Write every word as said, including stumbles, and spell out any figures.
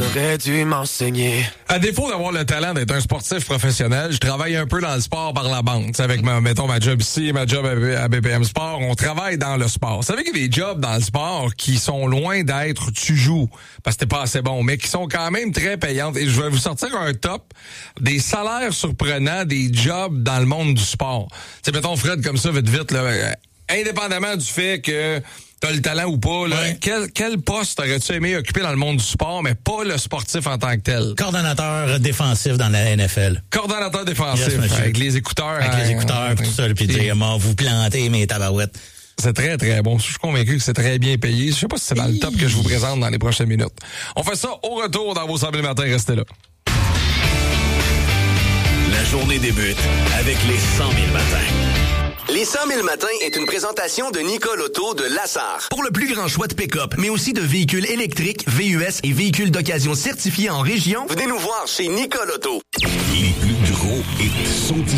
T'aurais dû m'enseigner. À défaut d'avoir le talent d'être un sportif professionnel, je travaille un peu dans le sport par la bande. T'sais, avec ma, mettons, ma job ici, ma job à B P M Sport, on travaille dans le sport. Vous savez qu'il y a des jobs dans le sport qui sont loin d'être tu joues parce que t'es pas assez bon, mais qui sont quand même très payantes. Et je vais vous sortir un top des salaires surprenants des jobs dans le monde du sport. T'sais, mettons, Fred, comme ça, vite, vite, là, euh, indépendamment du fait que t'as le talent ou pas, là, ouais. quel, quel poste aurais-tu aimé occuper dans le monde du sport, mais pas le sportif en tant que tel? Coordonnateur défensif dans la N F L. Coordonnateur défensif, yes, avec les écouteurs. Avec hein, les écouteurs, tout ça, puis dire, moi, vous plantez mes tabarouettes. C'est très, très bon. Je suis convaincu que c'est très bien payé. Je sais pas si c'est dans le top que je vous présente dans les prochaines minutes. On fait ça au retour dans vos cent mille matins. Restez là. La journée débute avec les cent mille matins. Les cent mille matins est une présentation de Nicole Auto de Lassar. Pour le plus grand choix de pick-up, mais aussi de véhicules électriques, V U S et véhicules d'occasion certifiés en région, venez nous voir chez Nicole Auto. Les plus gros et sont